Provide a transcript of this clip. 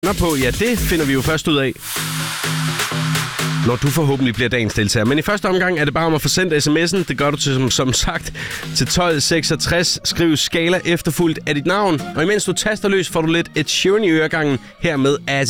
på, ja, det finder vi jo først ud af, når du forhåbentlig bliver dagens deltager. Men i første omgang er det bare om at få sendt sms'en. Det gør du til, som sagt til 1266. Skriv Skala efterfulgt af dit navn. Og imens du taster løs, får du lidt et Sheeran i øregangen her med As